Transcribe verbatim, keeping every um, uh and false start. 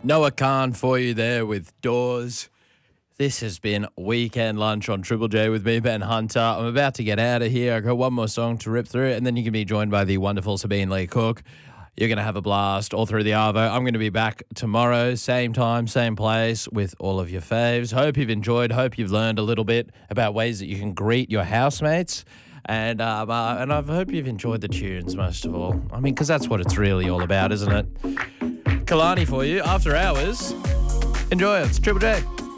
Noah Khan for you there with Doors. This has been Weekend Lunch on Triple J with me, Ben Hunter. I'm about to get out of here. I've got one more song to rip through, and then you can be joined by the wonderful Sabine Lee Cook. You're going to have a blast all through the Arvo. I'm going to be back tomorrow, same time, same place, with all of your faves. Hope you've enjoyed. Hope you've learned a little bit about ways that you can greet your housemates. And um, uh, and I hope you've enjoyed the tunes most of all. I mean, because that's what it's really all about, isn't it? Kalani for you, After Hours. Enjoy it. It's Triple J.